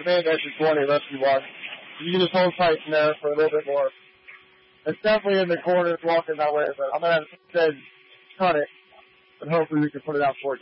Command Entry 20, Rescue 1. You can just hold tight in there for a little bit more. It's definitely in the corner walking that way, but I'm going to say cut it, and hopefully we can put it out for you.